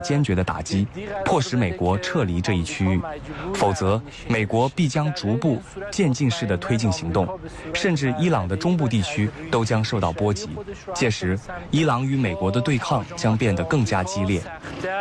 坚决的打击，迫使美国撤离这一区域，否则美国必将逐步渐进式的推进行动，甚至伊朗的中部地区都将受到波及。届时，伊朗与美国的对抗将变得更加激烈。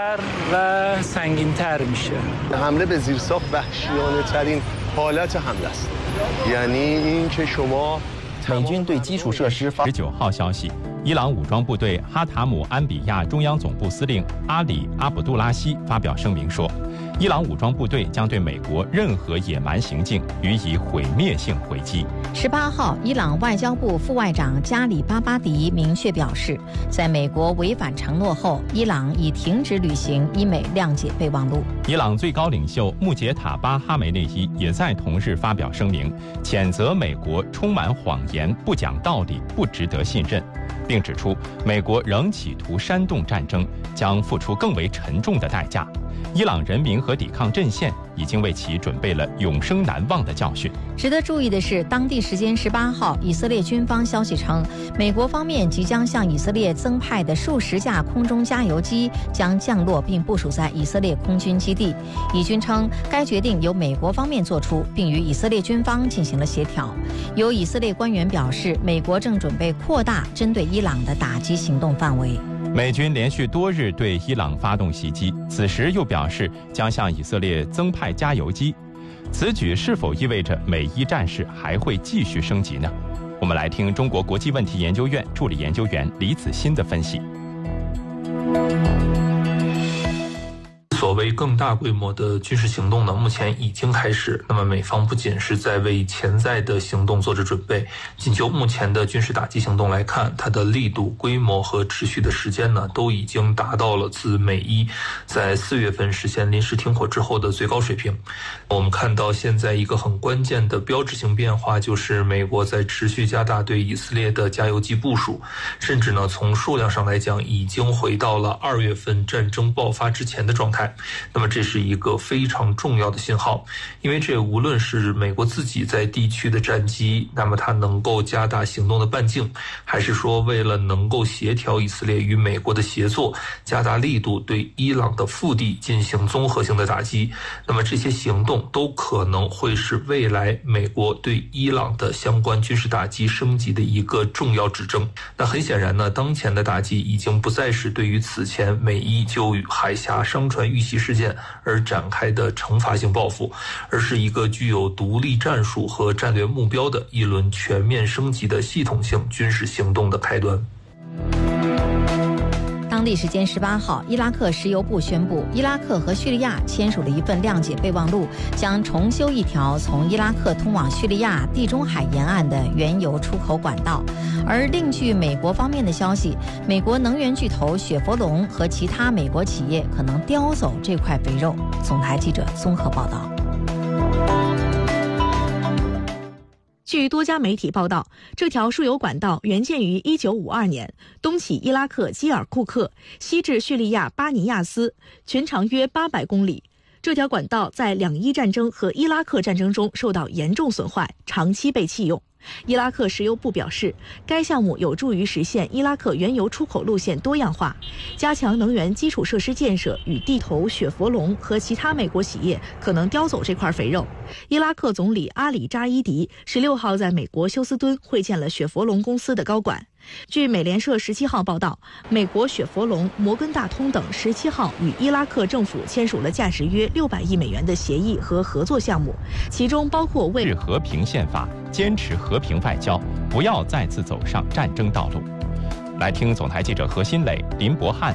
حمله به زیرساخت وحشیانه‌ترین حالت حمله است. یعنی اینکه شما 美军对基础设施 19号消息，伊朗武装部队哈塔姆安比亚中央总部司令阿里·阿卜杜拉希发表声明说，伊朗武装部队将对美国任何野蛮行径予以毁灭性回击。 18号，伊朗外交部副外长加里巴巴迪明确表示，在美国违反承诺后，伊朗已停止履行伊美谅解备忘录。 伊朗最高领袖穆杰塔巴哈梅内伊也在同日发表声明，谴责美国充满谎言、不讲道理、不值得信任，并指出美国仍企图煽动战争，将付出更为沉重的代价。伊朗人民和抵抗阵线已经为其准备了永生难忘的教训。 值得注意的是，当地时间18号，以色列军方消息称，美国方面即将向以色列增派的数十架空中加油机将降落并部署在以色列空军基地。以军称，该决定由美国方面做出，并与以色列军方进行了协调。有以色列官员表示，美国正准备扩大针对伊朗的打击行动范围。 美军连续多日对伊朗发动袭击，此时又表示将向以色列增派加油机，此举是否意味着美伊战事还会继续升级呢？我们来听中国国际问题研究院助理研究员李子欣的分析。 所谓更大规模的军事行动呢，目前已经开始。那么美方不仅是在为潜在的行动做着准备，仅就目前的军事打击行动来看，它的力度、规模和持续的时间呢，都已经达到了自美伊在4月份实现临时停火之后的最高水平。我们看到现在一个很关键的标志性变化，就是美国在持续加大对以色列的加油机部署，甚至呢从数量上来讲，已经回到了2月份战争爆发之前的状态。那么这是一个非常重要的信号，因为这无论是美国自己在地区的战机，那么它能够加大行动的半径，还是说为了能够协调以色列与美国的协作，加大力度对伊朗的腹地进行综合性的打击，那么这些行动都可能会是未来美国对伊朗的相关军事打击升级的一个重要指征。那很显然呢，当前的打击已经不再是对于此前美伊就海峡商船遇袭事件而展开的惩罚性报复，而是一个具有独立战术和战略目标的一轮全面升级的系统性军事行动的开端。 当地时间18号，伊拉克石油部宣布，伊拉克和叙利亚签署了一份谅解备忘录，将重修一条从伊拉克通往叙利亚地中海沿岸的原油出口管道。而另据美国方面的消息，美国能源巨头雪佛龙和其他美国企业可能叼走这块肥肉。总台记者综合报道。 据多家媒体报道，这条输油管道原建于1952年，东起伊拉克基尔库克，西至叙利亚巴尼亚斯，全长约800公里。这条管道在两伊战争和伊拉克战争中受到严重损坏，长期被弃用。伊拉克石油部表示，该项目有助于实现伊拉克原油出口路线多样化，加强能源基础设施建设，与地头雪佛龙和其他美国企业可能叼走这块肥肉。伊拉克总理阿里扎伊迪16号在美国休斯敦会见了雪佛龙公司的高管。据美联社17号报道，美国雪佛龙、摩根大通等17号与伊拉克政府签署了价值约600亿美元的协议和合作项目，其中包括为和平宪法，坚持和平外交，不要再次走上战争道路。来听总台记者何新磊、林博翰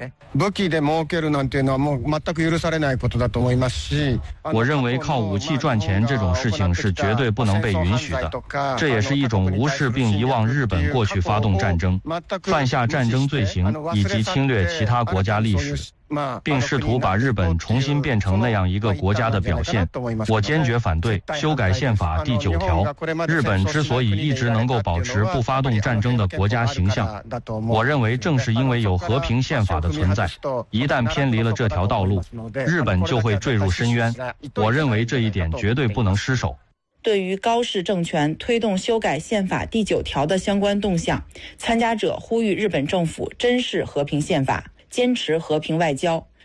我认为靠武器赚钱这种事情是绝对不能被允许的，这也是一种无视并遗忘日本过去发动战争、犯下战争罪行以及侵略其他国家历史，并试图把日本重新变成那样一个国家的表现。我坚决反对修改宪法第9条。日本之所以一直能够保持不发动战争的国家形象，我认为正是因为有和平宪法的存在。一旦偏离了这条道路，日本就会坠入深渊。我认为这一点绝对不能失守。 对于高市政权推动修改宪法第9条的相关动向，参加者呼吁日本政府珍视和平宪法， 坚持和平外交。